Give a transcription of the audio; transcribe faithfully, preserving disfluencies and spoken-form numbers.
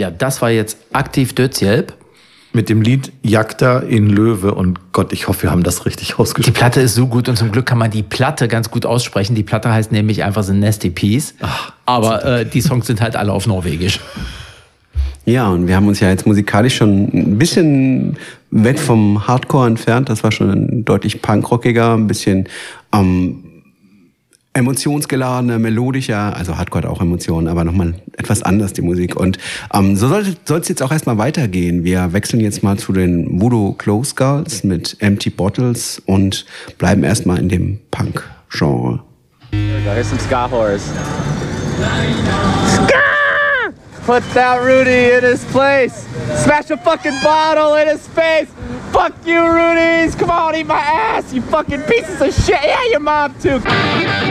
Ja, das war jetzt aktiv Dödsjelb. Mit dem Lied Jagda in Löwe. Und Gott, ich hoffe, wir haben das richtig ausgesprochen. Die Platte ist so gut und zum Glück kann man die Platte ganz gut aussprechen. Die Platte heißt nämlich einfach The Nasty Piece. Ach, aber äh, die Songs sind halt alle auf Norwegisch. Ja, und wir haben uns ja jetzt musikalisch schon ein bisschen weg vom Hardcore entfernt. Das war schon ein deutlich punkrockiger, ein bisschen ähm, emotionsgeladener, melodischer, also Hardcore hat auch Emotionen, aber nochmal etwas anders die Musik. Und ähm, so soll es jetzt auch erstmal weitergehen. Wir wechseln jetzt mal zu den Voodoo Glow Skulls mit Empty Bottles und bleiben erstmal in dem Punk-Genre. Here's some ska horrors. Ska! Put that Rudy in his place. Smash a fucking bottle in his face. Fuck you, Rudies. Come on, eat my ass, you fucking pieces of shit. Yeah, your mom too.